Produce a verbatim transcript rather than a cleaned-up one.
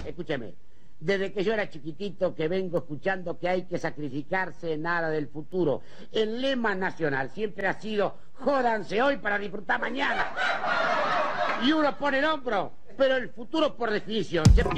Escúcheme, desde que yo era chiquitito que vengo escuchando que hay que sacrificarse en aras del futuro. El lema nacional siempre ha sido, jódanse hoy para disfrutar mañana. Y uno pone el hombro, pero el futuro por definición...